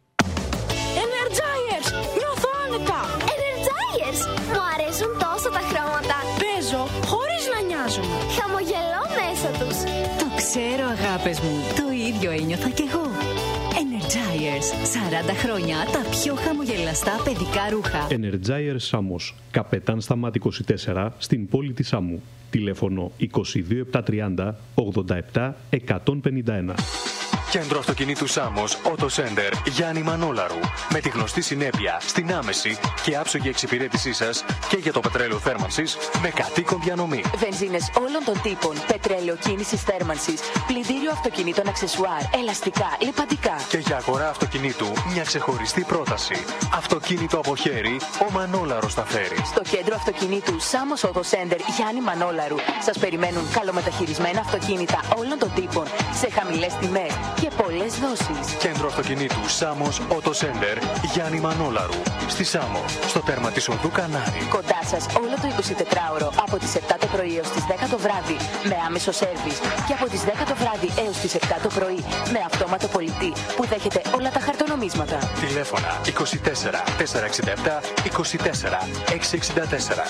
Energizers! Νιώθω άνετα! Energizers! Μου αρέσουν τόσο τα χρώματα. Παίζω χωρίς να νοιάζομαι. Χαμογελώ μέσα τους. Το ξέρω, αγάπες μου. Το ίδιο ένιωθα κι εγώ. Energizers. σαράντα χρόνια τα πιο χαμογελαστά παιδικά ρούχα. Energizers Samos. Καπετάν Σταμάτη είκοσι τέσσερα στην πόλη της Σάμου. Τηλέφωνο είκοσι δύο επτακόσια τριάντα ογδόντα επτά εκατόν πενήντα ένα. Κέντρο αυτοκινήτου Σάμος Auto Center Γιάννη Μανόλαρου. Με τη γνωστή συνέπεια στην άμεση και άψογη εξυπηρέτησή σας και για το πετρέλαιο θέρμανσης με κατοίκον διανομή. Βενζίνες όλων των τύπων, πετρέλαιο κίνησης θέρμανσης, πλυντήριο αυτοκινήτων αξεσουάρ, ελαστικά, λιπαντικά. Και για αγορά αυτοκινήτου μια ξεχωριστή πρόταση. Αυτοκίνητο από χέρι, ο Μανόλαρος τα φέρει. Στο κέντρο αυτοκινήτου Σάμος Auto Center Γιάννη Μανόλαρου σας περιμένουν καλομεταχειρισμένα αυτοκίνητα όλων των τύπων σε χαμηλές τιμές και πολλές δόσεις. Κέντρο αυτοκινήτου Σάμος Auto Center Γιάννη Μανόλαρου. Στη Σάμο, στο τέρμα της οδού Κανάρη. Κοντά σας όλο το εικοσιτετράωρο από τις επτά το πρωί έως τις δέκα το βράδυ με άμεσο σέρβις και από τις δέκα το βράδυ έως τις επτά το πρωί με αυτόματο πολιτή που δέχεται όλα τα χαρτονομίσματα. Τηλέφωνα είκοσι τέσσερα τετρακόσια εξήντα επτά είκοσι τέσσερα εξακόσια εξήντα τέσσερα.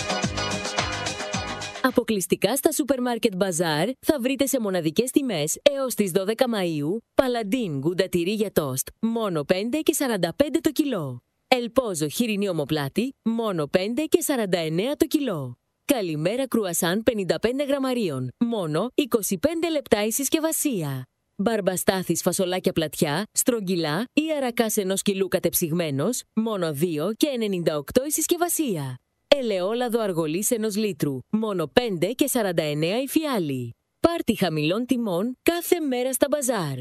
Αποκλειστικά στα Supermarket Bazaar θα βρείτε σε μοναδικές τιμές έως τις δώδεκα Μαΐου Παλαντίν γκουντατηρί για τόστ μόνο πέντε και σαράντα πέντε το κιλό. Ελπόζο χοιρινή ομοπλάτη μόνο πέντε και σαράντα εννέα το κιλό. Καλημέρα κρουασάν πενήντα πέντε γραμμαρίων μόνο είκοσι πέντε λεπτά η συσκευασία. Μπαρμπαστάθης φασολάκια πλατιά, στρογγυλά ή αρακάς ενός κιλού κατεψυγμένος μόνο δύο και ενενήντα οκτώ η συσκευασία. Ελαιόλαδο αργολής ενός λίτρου, μόνο πέντε και σαράντα εννέα η φιάλη. Πάρτι χαμηλών τιμών κάθε μέρα στα μπαζάρ.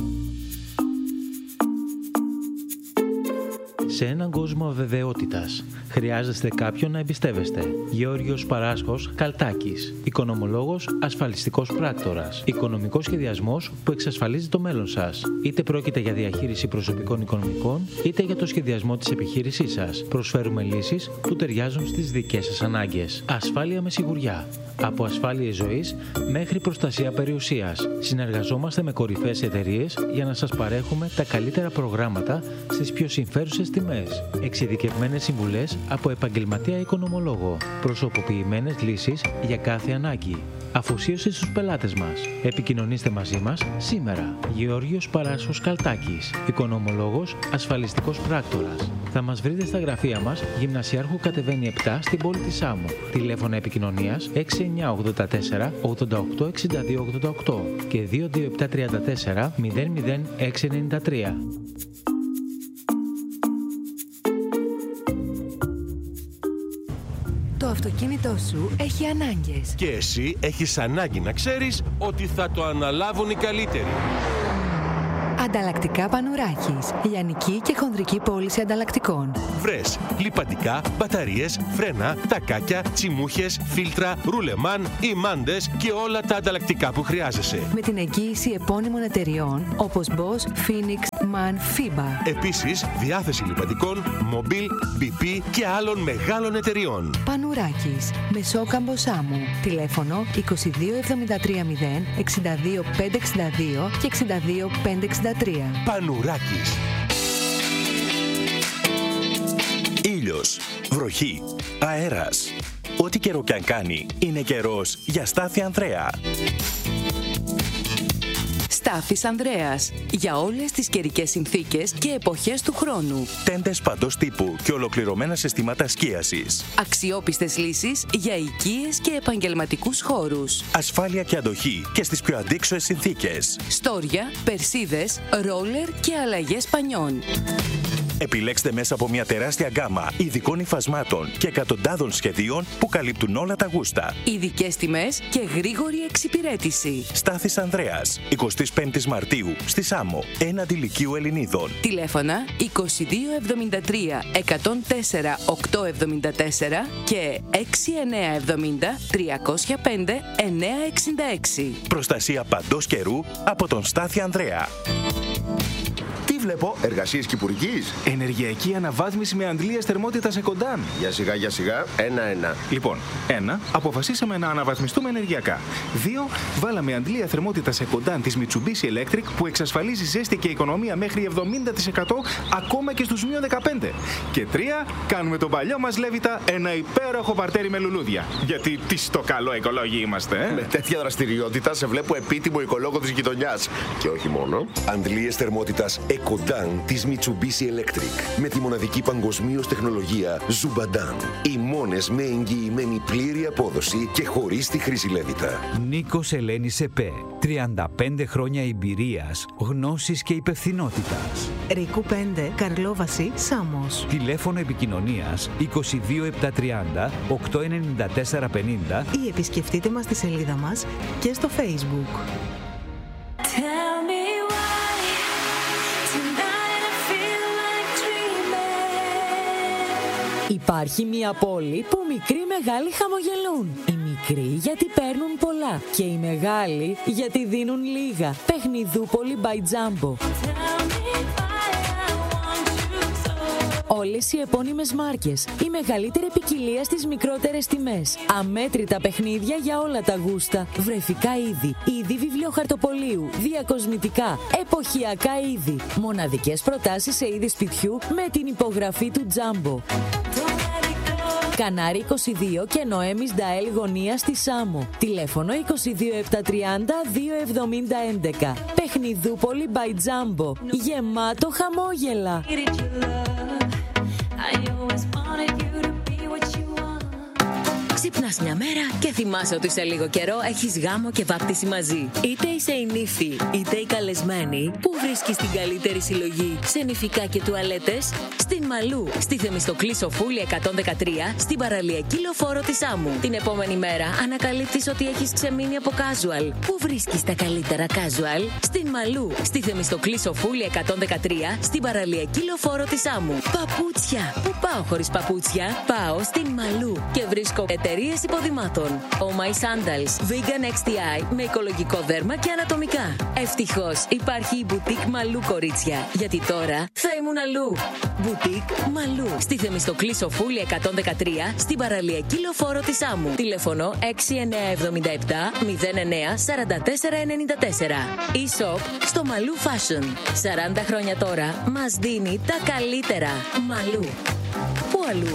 Σε έναν κόσμο αβεβαιότητας, χρειάζεστε κάποιον να εμπιστεύεστε. Γεώργιος Παράσχος Καλτάκης. Οικονομολόγος, ασφαλιστικός πράκτορας. Οικονομικός σχεδιασμός που εξασφαλίζει το μέλλον σας. Είτε πρόκειται για διαχείριση προσωπικών οικονομικών, είτε για το σχεδιασμό της επιχείρησής σας. Προσφέρουμε λύσεις που ταιριάζουν στις δικές σας ανάγκες. Ασφάλεια με σιγουριά. Από ασφάλειες ζωής μέχρι προστασία περιουσίας. Συνεργαζόμαστε με κορυφαίες εταιρείες για να σας παρέχουμε τα καλύτερα προγράμματα στις πιο συμφέρουσες τιμές. Εξειδικευμένες συμβουλές από επαγγελματία οικονομολόγο. Προσωποποιημένες λύσεις για κάθε ανάγκη. Αφοσίωση στους πελάτες μας. Επικοινωνήστε μαζί μας σήμερα. Γεώργιος Παράσχος Καλτάκης. Οικονομολόγος, ασφαλιστικός πράκτορας. Θα μας βρείτε στα γραφεία μας, Γυμνασιάρχου κατεβαίνει επτά στην πόλη της Σάμου. Τηλέφωνα επικοινωνίας έξι εννιά ογδόντα τέσσερα ογδόντα οκτώ εξήντα δύο ογδόντα οκτώ και δύο δύο επτά τριάντα τέσσερα μηδέν μηδέν έξι ενενήντα τρία. Το αυτοκίνητό σου έχει ανάγκες. Και εσύ έχεις ανάγκη να ξέρεις ότι θα το αναλάβουν οι καλύτεροι. Ανταλλακτικά Πανουράκης. Λιανική και χονδρική πώληση ανταλλακτικών. Βρες λιπαντικά, μπαταρίες, φρένα, τακάκια, τσιμούχες, φίλτρα, ρουλεμάν, ημάντες και όλα τα ανταλλακτικά που χρειάζεσαι. Με την εγγύηση επώνυμων εταιριών όπως Bosch, Phoenix, MAN, FIBA. Επίσης, διάθεση λιπαντικών, Mobil, μπι πι και άλλων μεγάλων εταιριών. Πανουράκης. Μεσόκαμπο Σάμου. Τηλέφωνο είκοσι δύο εβδομήντα τρία μηδέν εξήντα δύο πεντακόσια εξήντα δύο και εξήντα δύο πεντακόσια εξήντα τρία. Πανουράκης. Ήλιος, βροχή, αέρας. Ό,τι καιρό κι αν κάνει, είναι καιρός για Στάθη Ανδρέα. Στάθης Ανδρέας. Για όλες τις καιρικές συνθήκες και εποχές του χρόνου. Τέντες παντός τύπου και ολοκληρωμένα συστήματα σκίασης. Αξιόπιστες λύσεις για οικίες και επαγγελματικούς χώρους. Ασφάλεια και αντοχή και στις πιο αντίξωες συνθήκες. Στόρια, περσίδες, ρόλερ και αλλαγές πανιών. Επιλέξτε μέσα από μια τεράστια γκάμα ειδικών υφασμάτων και εκατοντάδων σχεδίων που καλύπτουν όλα τα γούστα. Ειδικές τιμές και γρήγορη εξυπηρέτηση. Στάθης Ανδρέας, εικοστή πέμπτη Μαρτίου, στη Σάμο, έναντι Λυκείου Ελληνίδων. Τηλέφωνα είκοσι δύο εβδομήντα τρία εκατόν τέσσερα οκτακόσια εβδομήντα τέσσερα και έξι εννιά εβδομήντα τριακόσια πέντε εννιακόσια εξήντα έξι. Προστασία παντός καιρού από τον Στάθη Ανδρέα. Τι βλέπω, εργασίες κυπουρικής. Ενεργειακή αναβάθμιση με αντλίες θερμότητας σε κοντάν. Για σιγά, για σιγά, ένα-ένα. Λοιπόν, ένα, αποφασίσαμε να αναβαθμιστούμε ενεργειακά. Δύο, βάλαμε αντλία θερμότητας σε κοντάν της Mitsubishi Electric που εξασφαλίζει ζέστη και οικονομία μέχρι εβδομήντα τοις εκατό ακόμα και στους μείον δεκαπέντε. Και τρία, κάνουμε τον παλιό μας Λέβητα ένα υπέροχο παρτέρι με λουλούδια. Γιατί τι στο καλό οικολόγοι είμαστε, ε? Με τέτοια δραστηριότητα σε βλέπω επίτιμο οικολόγο της γειτονιάς. Και όχι μόνο. Αντλίες θερμότητας Ecodan της Mitsubishi Electric. Με τη μοναδική παγκοσμίως τεχνολογία Zubadan. Οι μόνες με εγγυημένη πλήρη απόδοση και χωρίς τη χρήση Λέβητα. Νίκος Ελένης ΕΠΕ. τριάντα πέντε χρόνια εμπειρίας, γνώσης και υπευθυνότητας. Ρίκου πέντε, Καρλόβαση, Σάμος. Τηλέφωνο επικοινωνίας είκοσι δύο επτακόσια τριάντα οκτακόσια ενενήντα τέσσερα πενήντα ή επισκεφτείτε μας στη σελίδα μας και στο Facebook. Υπάρχει μια πόλη που μικροί μεγάλοι χαμογελούν. Οι μικροί γιατί παίρνουν πολλά και οι μεγάλοι γιατί δίνουν λίγα. Παιχνιδούπολη by Jumbo. Όλες οι επώνυμες μάρκες, η μεγαλύτερη ποικιλία στις μικρότερες τιμές. Αμέτρητα παιχνίδια για όλα τα γούστα. Βρεφικά είδη, είδη βιβλιοχαρτοπολίου, διακοσμητικά, εποχιακά είδη. Μοναδικές προτάσεις σε είδη σπιτιού με την υπογραφή του Jumbo. Κανάρι είκοσι δύο και Νοέμις Νταέλ γωνία στη Σάμο. Τηλέφωνο είκοσι δύο επτακόσια τριάντα δύο εβδομήντα έντεκα. Παιχνιδούπολη by Jumbo. Γεμάτο χαμόγελα. Ξυπνάς μια μέρα και θυμάσαι ότι σε λίγο καιρό έχεις γάμο και βάπτιση μαζί. Είτε είσαι η νύφη, είτε η καλεσμένη, που βρίσκεις την καλύτερη συλλογή σε νηφικά και τουαλέτες? Στην Μαλού, στη Θεμιστοκλή Σοφούλη εκατόν δεκατρία, στην παραλιακή λεωφόρο της Σάμου. Την επόμενη μέρα ανακαλύπτεις ότι έχεις ξεμείνει από casual. Πού βρίσκεις τα καλύτερα casual? Στην Μαλού, στη Θεμιστοκλή Σοφούλη εκατόν δεκατρία, στην παραλιακή λεωφόρο της Σάμου. Παπούτσια. Πού πάω χωρίς παπούτσια? Πάω στην Μαλού και βρίσκω εταιρείες υποδημάτων. Oh My Sandals, Vegan εξ τι άι με οικολογικό δέρμα και ανατομικά. Ευτυχώς υπάρχει η Boutique Μαλού, κορίτσια, γιατί τώρα θα ήμουν αλλού. Boutique Μαλού, στη Θεμιστοκλή Σοφούλη εκατόν δεκατρία, στην παραλιακή λεωφόρο της Σάμου. Τηλέφωνο έξι εννιά εβδομήντα επτά μηδέν εννιά σαράντα τέσσερα ενενήντα τέσσερα. E-shop στο Μαλού Fashion. σαράντα χρόνια τώρα μας δίνει τα καλύτερα. Μαλού. Πού αλλού?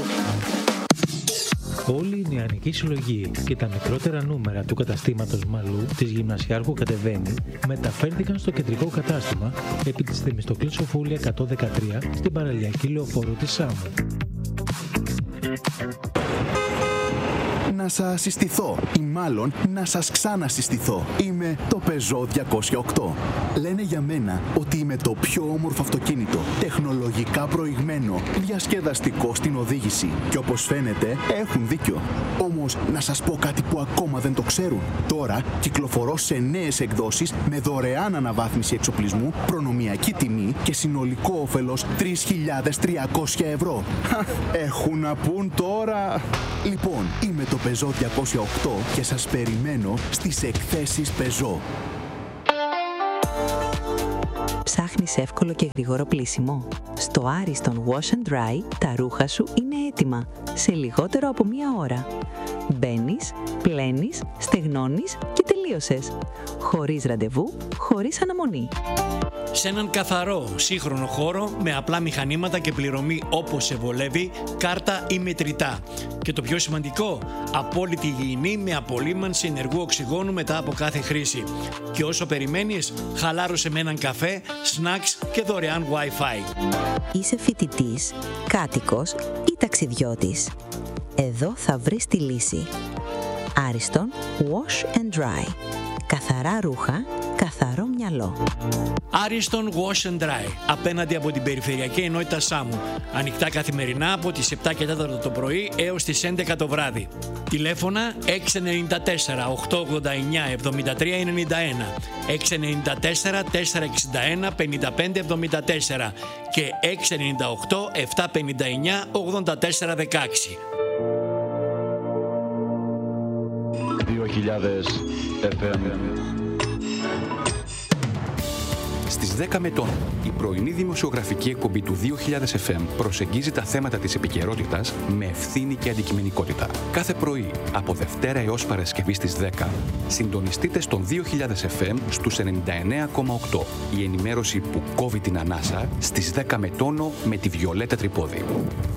Όλη η νεανική συλλογή και τα μικρότερα νούμερα του καταστήματος Μαλού της Γυμνασιάρχου Κατεβαίνει μεταφέρθηκαν στο κεντρικό κατάστημα επί της Θεμιστοκλής Σοφούλη εκατόν δεκατρία στην παραλιακή λεωφόρο της Σάμου. να σας συστηθώ ή μάλλον να σας ξανασυστηθώ. Είμαι το Peugeot διακόσια οκτώ. Λένε για μένα ότι είμαι το πιο όμορφο αυτοκίνητο, τεχνολογικά προηγμένο, διασκεδαστικό στην οδήγηση. Και όπως φαίνεται έχουν δίκιο. Όμως να σας πω κάτι που ακόμα δεν το ξέρουν. Τώρα κυκλοφορώ σε νέες εκδόσεις με δωρεάν αναβάθμιση εξοπλισμού, προνομιακή τιμή και συνολικό όφελος τρεις χιλιάδες τριακόσια ευρώ. Έχουν να πούν τώρα. Λοιπόν, είμαι το Peugeot διακόσια οκτώ και σας περιμένω στις εκθέσεις Peugeot. Ψάχνεις εύκολο και γρήγορο πλύσιμο? Στο Ariston Wash and Dry τα ρούχα σου είναι έτοιμα σε λιγότερο από μία ώρα. Μπαίνεις, πλένεις, στεγνώνεις και τελείωσες. Χωρίς ραντεβού, χωρίς αναμονή. Σε έναν καθαρό, σύγχρονο χώρο με απλά μηχανήματα και πληρωμή όπως σε βολεύει, κάρτα ή μετρητά. Και το πιο σημαντικό, απόλυτη υγιεινή με απολύμανση ενεργού οξυγόνου μετά από κάθε χρήση. Και όσο περιμένεις, χαλάρωσε με έναν καφέ, snacks και δωρεάν Wi-Fi. Είσαι φοιτητής, κάτοικος ή ταξιδιώτης? Εδώ θα βρεις τη λύση. Ariston Wash and Dry. Καθαρά ρούχα, καθαρό μυαλό. Ariston Wash and Dry, απέναντι από την Περιφερειακή Ενότητα Σάμου. Ανοιχτά καθημερινά από τις επτά και τέσσερα το πρωί έως τις έντεκα το βράδυ. Τηλέφωνα έξι εννιά τέσσερα οκτώ ογδόντα εννιά εβδομήντα τρία ενενήντα ένα, έξι εννιά τέσσερα τέσσερα εξήντα ένα πενήντα πέντε εβδομήντα τέσσερα και έξι εννιά οκτώ επτά πενήντα εννιά ογδόντα τέσσερα δεκαέξι. δύο χιλιάδες εφ εμ. Στις δέκα μετών, η πρωινή δημοσιογραφική εκπομπή του δύο χιλιάδες εφ εμ προσεγγίζει τα θέματα της επικαιρότητας με ευθύνη και αντικειμενικότητα. Κάθε πρωί, από Δευτέρα έως Παρασκευή στις δέκα, συντονιστείτε στον δύο χιλιάδες εφ εμ στους ενενήντα εννέα κόμμα οκτώ. Η ενημέρωση που κόβει την ανάσα στις δέκα με τόνο με τη Βιολέτα Τρυπόδη.